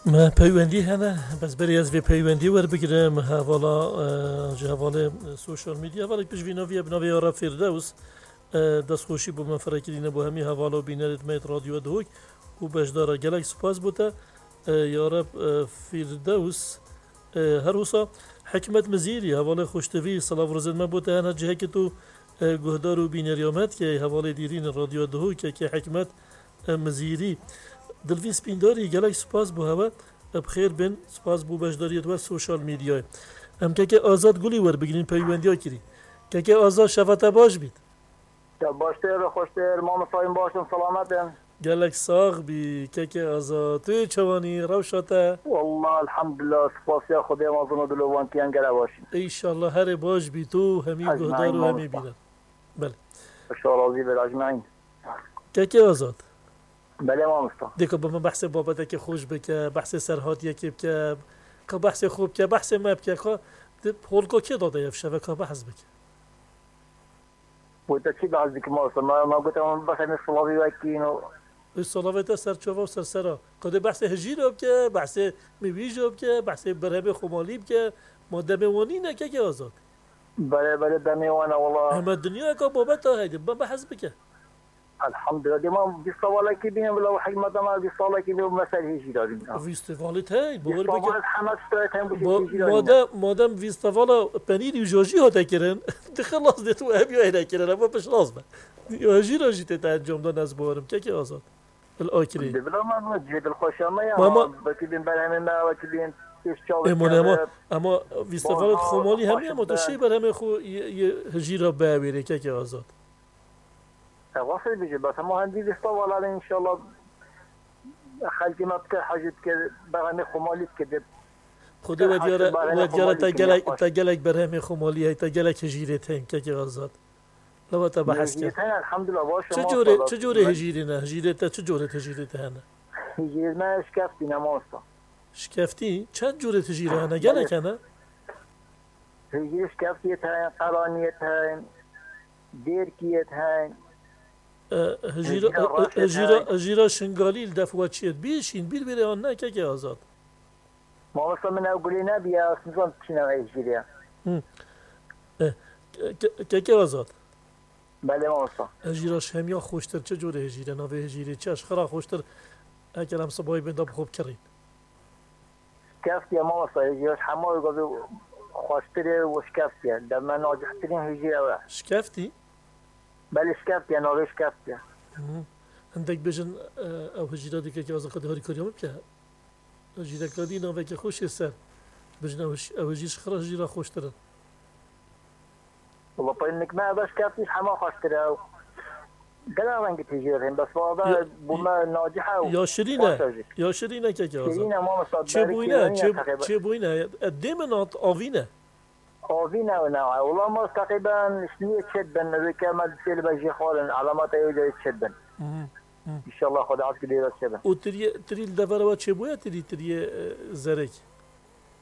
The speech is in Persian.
ما پیوندی هنه بس بری از وی پیوندی ور بگیرم حوالا جوال سوشال میدیا ولی پیش ویناوی ابناوی آرا فیردوس دست خوشی با من فرکیدینه با همی حوالا و بینرت میت رادیو دوک و بجدارا گلک سپاس بوده یارب فیردوس هر وسا حکمت مزیری حواله خوشتوی صلاح و رزد من بوده هنه جهه که تو گهدار و بینریامت که حواله دیرین رادیو دوک که حکمت مزیری دلوی سپینداری گلک سپاس بو هوا بخیر بن سپاس بو بجداریت و سوشال میدیا ام که آزاد گلی ور بگیرین پیوندی ها کری که آزاد شفته باش بید باشتر خوشتر ما مسایم باشم سلامتم گلک ساغ بی که آزاد توی چوانی روشاته والله الحمد لله سپاس یا خدای ما زنو دلوان کیان گره باشیم ایشالله هر باش بی تو همی گهدار و همی بینن بله اشار راضی بر اجمعین که آزاد بله ما مستا دیگه با من بحث بابت که خوش بکه بحث سرهات یکی بکه که بحث خوب که بحث ما بکه که پولکو که داده یفشه که بحث بکه بوده چی بعضی که ما ما گفتم بس این صلابی وکینو صلاوت سر چوا و سر سرا کده بحث هجی رو بکه بحث میویج رو بکه بحث برهب خمالی بکه ما دموانی نکه که آزاد بله بله دمی وانا والله همه دنیا که بابت ها هیده بحث بکه الحمد لله ما 20 سواله که بینم ولی حکمت ما 20 ساله که بینم مسئله هیچی داریم ویستوالت هی باور بکه همه ستایت هم بشه مادم ویستوالا پنیری و جاجی ها تکرن ده خلاص ده تو همی های نکرن اما پش لازمه هجی را جیته تا انجام دان از بارم که آزاد الاکری بلا ما جد الخوشامه یا ماما بکیدیم برای من بکیدیم اما ویستوالت خمالی همی هم تو شی بر همه خو هجی را بیاویره که آزاد واصل بيجي بس ما عندي بيستوى على ان شاء الله خالتي ما بك حاجه كده برامج خمالي كده خدا ودیاره تا گلک برهم خمالی های تا گلک هجیره تن که آزاد لو تا بحث کرد الحمد لله باشه چه جوره هجیره نه هجیره تا چه جوره هجیره تا نه هجیره نه شکفتی نماستا شکفتی چند جوره هجیره نه گلک نه هجیره شکفتی تا قرانیت ها دیرکیت ها هجیره شنگالیل دفعه چیت بیشین بیر بره آن نه که آزاد ما مثلا من اقولی نبیا نظام چینا هجیره که آزاد بله ما مثلا هجیرش همیا خوشتر چه جوره هجیره نوه هجیره چه اشخرا خوشتر اگر هم صبایی بنده بخوب کرین شکفتی ما مثلا هجیرش همه گذار خوشتره و شکفتی در من ناجحترین هجیره و شکفتی؟ بله شکفتی نوه شکفتی عندك بجن او هجيره ديك که از قد هاری کاری هم که هجیره کردی نوه که خوش سر بجن او هجیش خرا هجیره خوش تره والله طينك ما باش كافيش حما خاطر قال رنگ تجارين بس هذا بما ناجحه یا شرینه که آزاد شرینه ما مصدق چه بوینه دمنات آوینه و نوع والله ما تقريبا شنية شدن ذيك ما تصير بجي خالن علامات يوجد شدن ان شاء الله خد عافية ديرة شدن و تری الدفره و چه بویا تری زرک